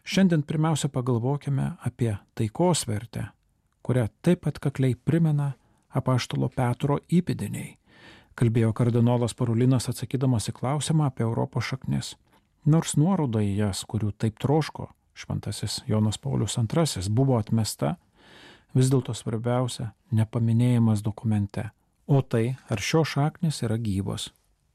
Šiandien pirmiausia pagalvokime apie taikos vertę, kurią taip atkakliai primena apaštalo Petro įpėdiniai, kalbėjo kardinolas Parolinas atsakydamas į klausimą apie Europos šaknis. Nors nuoroda į jas, kurių taip troško šventasis Jonas Paulius II, buvo atmesta, vis dėlto svarbiausia nepaminėjimas dokumente, o tai, ar šios šaknis yra gyvos.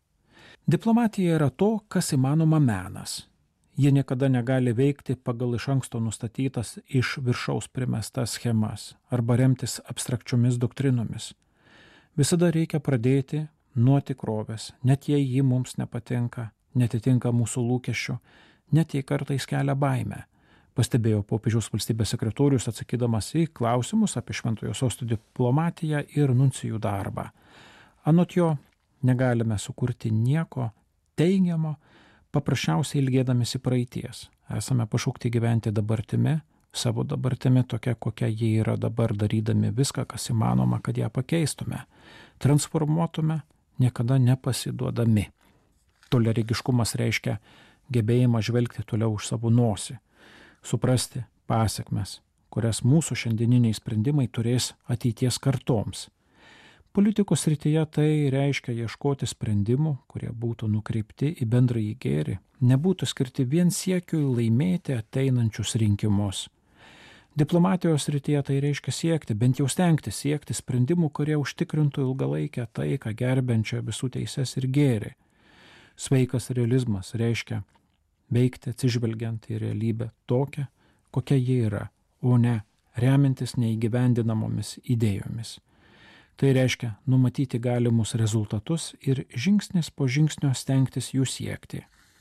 Diplomatija yra to, kas įmanoma menas. Ji niekada negali veikti pagal iš anksto nustatytas iš viršaus primestas schemas arba remtis abstrakčiomis doktrinomis. Visada reikia pradėti nuo tikrovės, net jei ji mums nepatinka, netitinka mūsų lūkesčių, net jei kartais kelia baimę, pastebėjo popiežiaus valstybės sekretorius atsakydamas į klausimus apie Šventojo sosto diplomatiją ir nuncijų darbą. Anot jo, negalime sukurti nieko teigiamo, paprasčiausiai ilgėdamėsi praeities. Esame pašaukti gyventi dabartimi, savo dabartimi tokia, kokia ji yra dabar, darydami viską, kas įmanoma, kad ją pakeistume, transformuotume, niekada nepasiduodami. Toliaregiškumas reiškia gebėjimą žvelgti toliau už savo nosį, suprasti pasekmes, kurias mūsų šiandieniniai sprendimai turės ateities kartoms. Politikos srityje tai reiškia ieškoti sprendimų, kurie būtų nukreipti į bendrąjį gėrį, nebūtų skirti vien siekiui laimėti ateinančius rinkimus. Diplomatijos srityje tai reiškia siekti, bent jau stengti siekti sprendimų, kurie užtikrintų ilgalaikę taiką, gerbiančią visų teises ir gėrį. Sveikas realizmas reiškia veikti atsižvelgiant į realybę tokią, kokia ji yra, o ne remiantis neįgyvendinamomis idėjomis. Tai reiškia numatyti galimus rezultatus ir žingsnis po žingsnio stengtis jų siekti.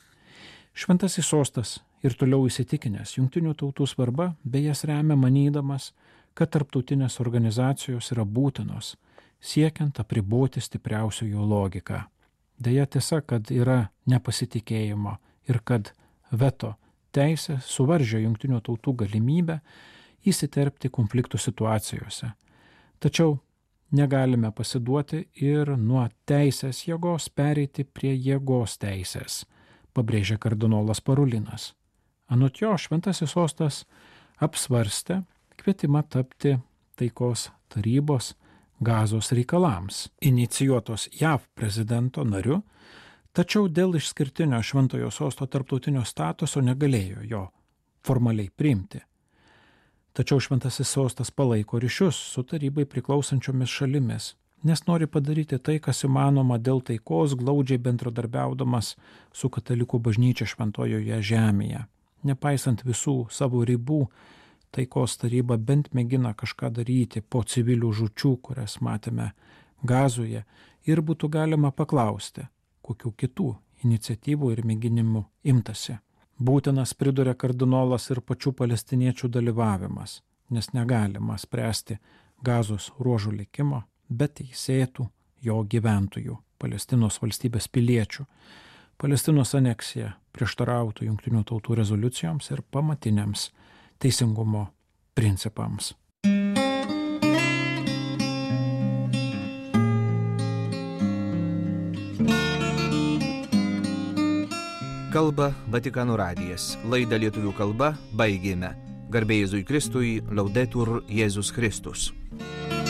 Šventasis sostas ir toliau įsitikinęs Jungtinių tautų svarba, bei jas remia manydamas, kad tarptautinės organizacijos yra būtinos, siekiant apriboti stipriausiojo logiką. Deja tiesa, kad yra nepasitikėjimo ir kad veto teisė suvaržė Jungtinių tautų galimybę įsiterpti konfliktų situacijose. Tačiau negalime pasiduoti ir nuo teisės jėgos pereiti prie jėgos teisės, pabrėžė kardinolas Parolinas. Anot jo, šventasis sostas apsvarstė kvietimą tapti taikos tarybos Gazos reikalams, inicijuotos JAV prezidento nariu, tačiau dėl išskirtinio šventojo sosto tarptautinio statuso negalėjo jo formaliai priimti. Tačiau šventasis sostas palaiko ryšius su tarybai priklausančiomis šalimis, nes nori padaryti tai, kas įmanoma dėl taikos, glaudžiai bendradarbiaudamas su katalikų bažnyčia šventojoje žemėje. Nepaisant visų savo ribų, taikos taryba bent mėgina kažką daryti po civilių žūčių, kurias matėme Gazoje, ir būtų galima paklausti, kokių kitų iniciatyvų ir mėginimų imtasi. Būtinas, priduria kardinolas, ir pačių palestiniečių dalyvavimas, nes negalima spręsti Gazos ruožų likimo, bet teisėtų jo gyventojų, Palestinos valstybės piliečių. Palestinos aneksija prieštarautų Jungtinių tautų rezoliucijoms ir pamatiniams teisingumo principams. Kalba Vatikano radijas. Laidą lietuvių kalba baigėme. Garbė Jėzui Kristui, Laudetur Jėzus Kristus.